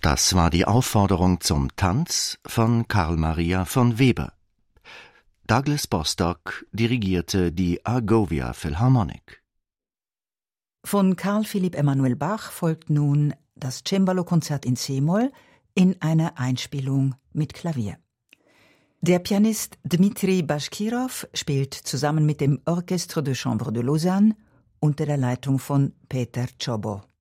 Das war die Aufforderung zum Tanz von Carl Maria von Weber. Douglas Bostock dirigierte die Argovia Philharmonic. Von Carl Philipp Emanuel Bach folgt nun das Cembalo-Konzert in C-Moll in einer Einspielung mit Klavier. Der Pianist Dmitri Bashkirov spielt zusammen mit dem Orchestre de Chambre de Lausanne unter der Leitung von Peter Czobo.